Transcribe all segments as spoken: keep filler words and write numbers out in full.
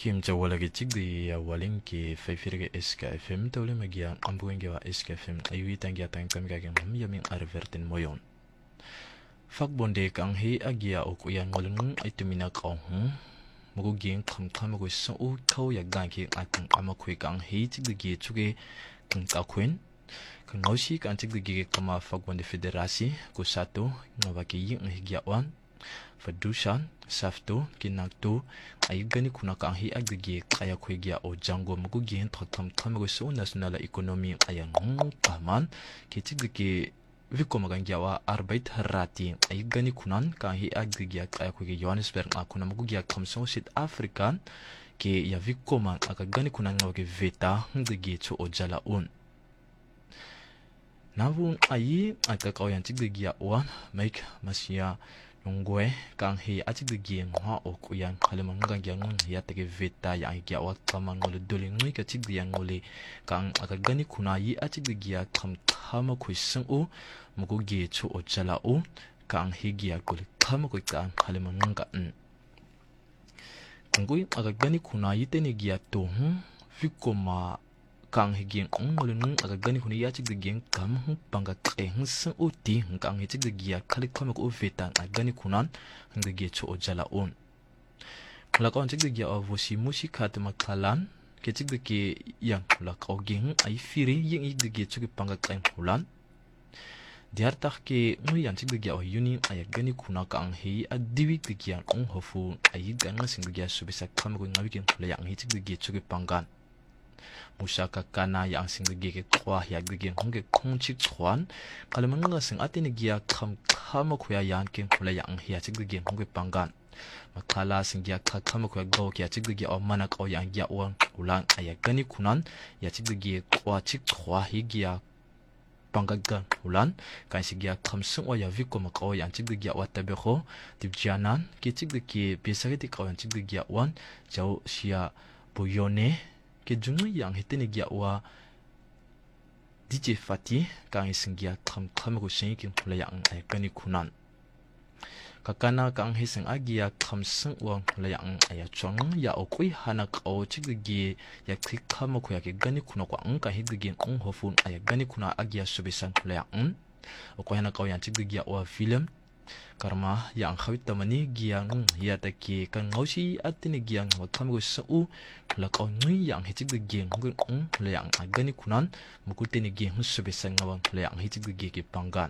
Kim Jawalagi Chigdi Waling ki Faifirga Eska F M Tawli Magia Ambuinga Eska F M Ayui Tangia Tangam Gagam Yamin Arvertin Moyon Fakbonde Kang He Agia Okuyan Molun Itumina Kong Mugugin Kam Kamago So Kau Yaganki Akang Amakwe Kang He Chigdi Chuge Kang Takwin Kang Oshi Kan Chigdi Kama Fakbonde Federasi Kusato Novaki Yin Higiawan Fadushan Safto Kinakto Ayugani Kunaka Hi Agdige Kaya Kwegia o Jango Mugugi Totam Tamagoso National Economy Ayang Kaman Kitigiki Vikomaganjawa Arbeit Harati Ayugani Kunan Kahi Agdige Kaya Kwegi Johannesburg Akuna Mugugia Kamson Sit African Ke ya Vikoman Akagani Kunanga Veta Ngigi to Ojala Un Navun Ayi Akakayan Tigigia one Make Masia Nungwe kang he atigdi ngha okuyan kalemangang yang yatege veta yang giawa kama ngole dole ngui ka tigdi yang ngole kang akagani kunayi atigdi gia kam kama kuiseng o mugo ge chu o jala o kang he gia kole kama ko kang kalemanga n ngui akagani kunayi tene gia to hm fikoma kang higien ngole nung akagani kunayi atigdi gen kam panga e hsen o ti kang he tigdi gia kale kama ko veta agani kunan ngge chu o jala on la ka tigdi gia avosi musikat makalan ke tigdi ke yang la ka gen ai firi yin igdi chu panga kan hulan diar tak ke mu yang tigdi gia o yuni ay gani kuna kang he adiwi tigdi yang on hofu ay ganga singdi gia subisa kama ko ngawi gen hula yang he tigdi chu pangan Musaka kana yang singgi ke kwa ya gigi hongge kongchi chuan kalamanga sing atini gia kam kama kuya yan ken kula yang hiya chiggi hongge pangan makala singgia ka kama kuya go kya chiggi o mana ko yang ya wan ulan aya gani kunan ya chiggi kwa chik chwa higia pangagan ulan kan sigia kam sung o ya viko mako yang chiggi wa tabeho tibjanan ke chiggi besageti ko yang chiggi wan jau sia buyone ke jungu yang hetene gia wa D J Fati kang isingia kam kam ko sing kin kula yang ay kani kunan kakana kang hising agia kam sing wa kula yang ay chong ya okui hana ko chiggi ya klik kam ko ya ke gani kuna ko ang ka hidgi ang hofun ay gani kuna agia subisan kula yang okoi hana ko yang chiggi wa film karma yang khawit tamani giang ya take kan ngausi atini giang wa kamgo sau la ka ngui yang hechig de giang ngun ong la yang agani kunan mukuteni giang subesang ngawang la yang hechig de gi pangan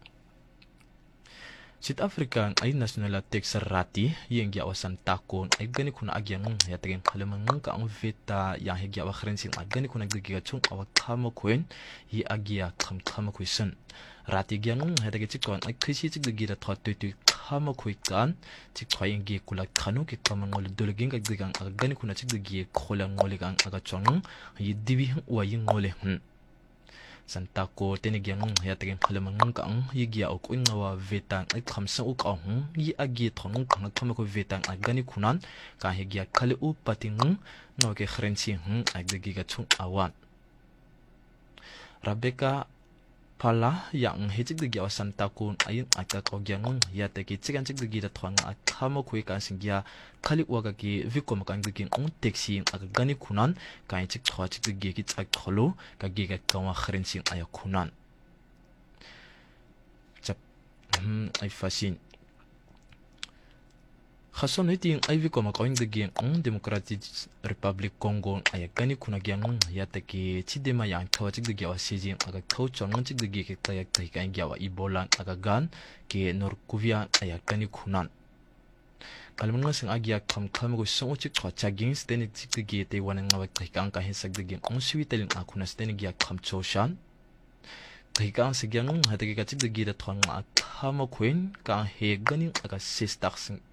South African ay national texarati yang giawa san takon ay gani kuna agyang ya take kalamang ka ang veta yang higya wa khrensin agani kuna giga chung awa kama kwen yi agya kam kama kwisen rati gyang hada ge chikon ai khisi chig gi ra thot tu kama khoi kan chik khwai gi kula khanu ke kama ngol dolging ga gigang agani kuna chig gi khola ngol gang aga chong yi dibi wa yi ngole hm Santa ko teni gyang ya tegen khalamang kang yi gya ok unwa vetang ai khamsa u ka hu yi agi thong kang khama ko vetang agani kunan ka he gya khale u pating no ke khrenchi hu aggi ga chung awan Rebecca Pala yang hejig de gya Santa ko ayin aka ko gyang ya teki chigan chig de gi da thong khama ko ka singya khali waga ki vikom kang de king on taxi agani kunan ka chik thwa chig de gi ki chak kholo ka gi ga kawa khrenchi aya kunan chap hm ai fasin khason hiting ai vikom ka ing de gi on Democratic Republic Congo aya gani kuna gyang ya teki chidema yang thwa chig de gi wa sijin aga thau chong chig de gi ki tayak tai ka gya wa Ebola aga gan ke Norkovia aya gani kunan kalmang sing agya kam kam go so chik thwa chaging steni chig gi te wan nga wa kai kang ka hisag de gi on switel akuna steni gi kam choshan kai kang sigyang hatagi ka chig de gi da thwa nga khama kwen ka he gani aga sistak sing